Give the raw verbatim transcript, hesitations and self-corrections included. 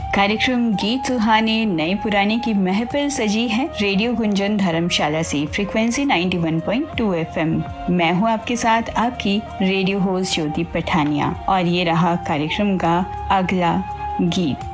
कार्यक्रम गीत सुहाने नए पुराने की महफिल सजी है रेडियो गुंजन धर्मशाला से फ्रीक्वेंसी इक्यानवे पॉइंट दो एफएम। मैं हूं आपके साथ आपकी रेडियो होस्ट ज्योति पठानिया और ये रहा कार्यक्रम का अगला गीत।